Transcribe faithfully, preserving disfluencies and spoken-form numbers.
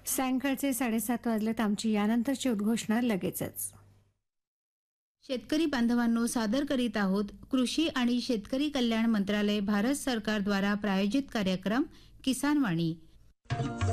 सायंकाळचे साडेसात वाजलेत. आमची यानंतरची उद्घोषणा लगेचच. शेतकरी बांधवांनो, सादर करीत आहोत कृषी आणि शेतकरी कल्याण मंत्रालय भारत सरकार द्वारा प्रायोजित कार्यक्रम किसान वाणी.